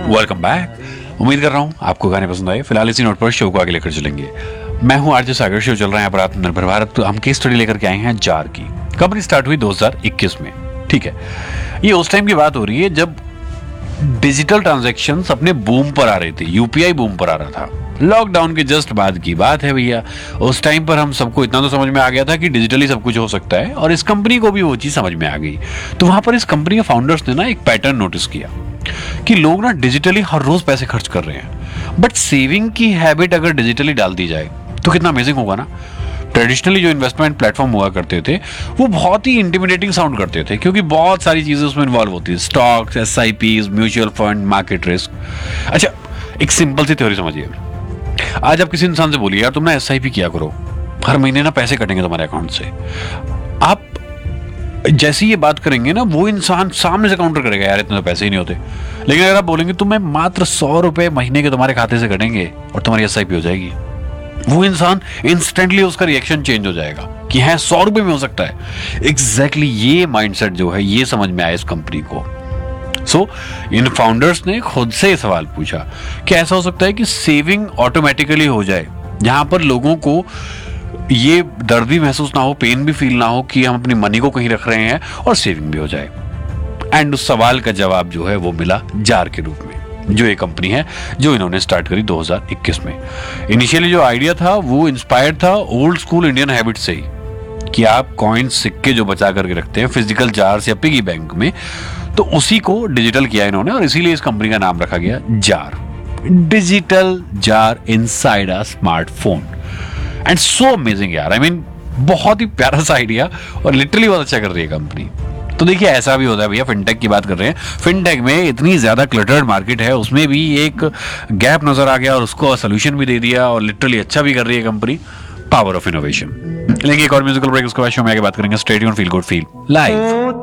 Welcome back. उम्मीद कर रहा हूँ आपको गाने पसंद आए। फिलहाल इसी नोट पर शो को आगे लेकर चलेंगे। मैं हूँ आरजे सागर। शो चल रहा है यहाँ पर आत्मनिर्भर भारत। तो हम केस स्टडी लेकर के आए हैं जार की। कंपनी स्टार्ट हुई 2021 में। ठीक है, ये उस टाइम की बात हो रही है जब डिजिटल ट्रांजैक्शंस अपने बूम पर आ रहे थे। यूपीआई बूम पर आ रहा था। लॉकडाउन के जस्ट बाद की बात है भैया। उस टाइम पर हम सबको इतना तो समझ में आ गया था कि डिजिटली सब कुछ हो सकता है, और इस कंपनी को भी वो चीज समझ में आ गई। तो वहां पर इस कंपनी के फाउंडर्स ने ना एक पैटर्न नोटिस किया कि लोग ना डिजिटली हर रोज पैसे खर्च कर रहे हैं, बट सेविंग की हैबिट अगर डिजिटली डाल दी जाए तो कितना अमेजिंग होगा ना। ट्रेडिशनली जो इन्वेस्टमेंट प्लेटफॉर्म हुआ करते थे वो बहुत ही इंटिमिडेटिंग साउंड करते थे, क्योंकि बहुत सारी चीजें उसमें इन्वॉल्व होती है। Stocks, SIPs, mutual fund, market risk. अच्छा, एक सिंपल सी थ्योरी समझिए। आज आप किसी इंसान से बोलिए यार तुम ना एसआईपी किया करो, हर महीने ना पैसे कटेंगे तुम्हारे अकाउंट से। आप जैसी ये बात करेंगे ना, वो इंसान सामने से काउंटर करेगा यार इतने तो पैसे ही नहीं होते। लेकिन अगर आप बोलेंगे तुम्हें मात्र 100 रुपए महीने के तुम्हारे खाते से कटेंगे और तुम्हारी एसआईपी हो जाएगी, वो इंसान इंस्टेंटली उसका रिएक्शन चेंज हो जाएगा कि है 100 रुपए में हो सकता है। एग्जैक्टली ये माइंडसेट जो है ये समझ में आया इस कंपनी को। सो इन फाउंडर्स ने खुद से ये सवाल पूछा कि ऐसा हो सकता है कि सेविंग ऑटोमेटिकली हो जाए, जहां पर लोगों को ये दर्द भी महसूस ना हो, पेन भी फील ना हो कि हम अपनी मनी को कहीं रख रहे हैं, और सेविंग भी हो जाए। एंड उस सवाल का जवाब जो है वो मिला जार के रूप में, जो एक कंपनी है जो इन्होंने स्टार्ट करी 2021 में। इनिशियली जो आइडिया था वो इंस्पायर्ड था ओल्ड स्कूल इंडियन हैबिट से ही, कि आप कॉइन सिक्के जो बचा करके रखते हैं फिजिकल जार्स या पिगी बैंक में, तो उसी को डिजिटल किया इन्होंने, और इसीलिए इस कंपनी का नाम रखा गया jar. Digital jar inside a smartphone. And so amazing यार, आई मीन बहुत ही प्यारा सा आइडिया, और लिटरली बहुत अच्छा कर रही है कंपनी। तो देखिए ऐसा भी होता है भैया, फिनटेक की बात कर रहे हैं। फिनटेक में इतनी ज्यादा क्लटर्ड मार्केट है, उसमें भी एक गैप नजर आ गया और उसको सोल्यूशन भी दे दिया, और लिटरली अच्छा भी कर रही है कंपनी। Power of innovation. लेकिन एक और म्यूजिकल ब्रेक, उसके बाद शो में आगे बात करेंगे। Stay tuned, feel good, feel live.